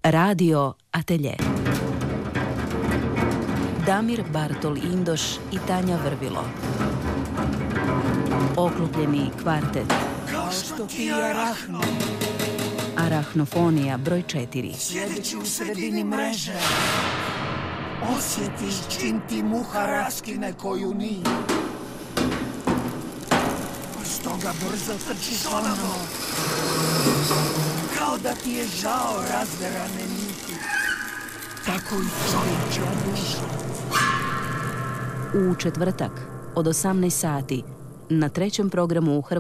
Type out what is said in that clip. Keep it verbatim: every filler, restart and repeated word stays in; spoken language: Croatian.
Radio Atelje. Damir Bartol Indoš i Tanja Vrvilo. Oklopljeni kvartet. Kao što ti arahno. Arahnofonija broj četiri. Sjedeći u sredini mreže, osjetiš čim ti muha raskine koju ni. Stoga brzo trčiš ponovo, kao da ti je žao razderane niti. Tako i čovječe duša. U četvrtak od osamnaest sati na trećem programu u Hrvatskoj